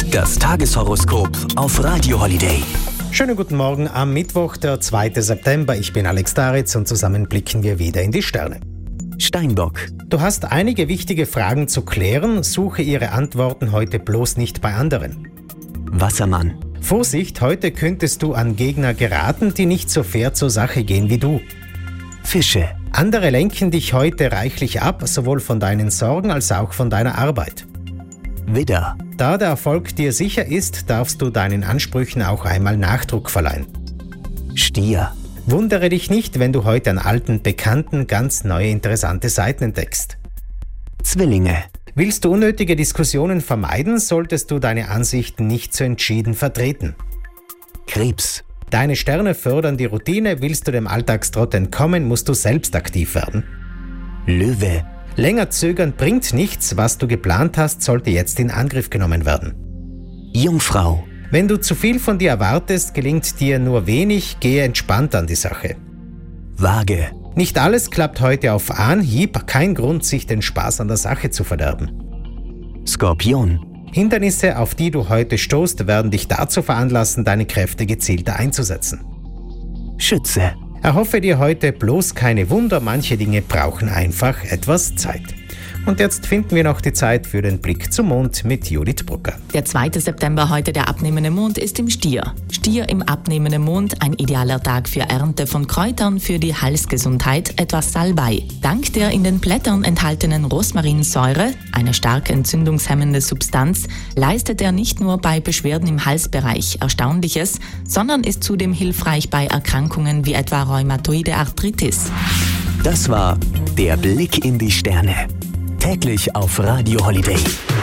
Das Tageshoroskop auf Radio Holiday. Schönen guten Morgen am Mittwoch, der 2. September. Ich bin Alex Daritz und zusammen blicken wir wieder in die Sterne. Steinbock. Du hast einige wichtige Fragen zu klären, suche ihre Antworten heute bloß nicht bei anderen. Wassermann. Vorsicht, heute könntest du an Gegner geraten, die nicht so fair zur Sache gehen wie du. Fische. Andere lenken dich heute reichlich ab, sowohl von deinen Sorgen als auch von deiner Arbeit. Widder. Da der Erfolg dir sicher ist, darfst du deinen Ansprüchen auch einmal Nachdruck verleihen. Stier. Wundere dich nicht, wenn du heute an alten Bekannten ganz neue interessante Seiten entdeckst. Zwillinge. Willst du unnötige Diskussionen vermeiden, solltest du deine Ansichten nicht so entschieden vertreten. Krebs. Deine Sterne fördern die Routine, willst du dem Alltagstrott entkommen, musst du selbst aktiv werden. Löwe. Länger zögern bringt nichts, was du geplant hast, sollte jetzt in Angriff genommen werden. Jungfrau. Wenn du zu viel von dir erwartest, gelingt dir nur wenig, gehe entspannt an die Sache. Waage. Nicht alles klappt heute auf Anhieb, kein Grund, sich den Spaß an der Sache zu verderben. Skorpion. Hindernisse, auf die du heute stoßt, werden dich dazu veranlassen, deine Kräfte gezielter einzusetzen. Schütze. Erhoffe dir heute bloß keine Wunder, manche Dinge brauchen einfach etwas Zeit. Und jetzt finden wir noch die Zeit für den Blick zum Mond mit Judith Brucker. Der 2. September, heute der abnehmende Mond, ist im Stier. Stier im abnehmenden Mond, ein idealer Tag für Ernte von Kräutern für die Halsgesundheit, etwas Salbei. Dank der in den Blättern enthaltenen Rosmarinsäure, eine stark entzündungshemmende Substanz, leistet er nicht nur bei Beschwerden im Halsbereich Erstaunliches, sondern ist zudem hilfreich bei Erkrankungen wie etwa rheumatoide Arthritis. Das war der Blick in die Sterne. Täglich auf Radio Holiday.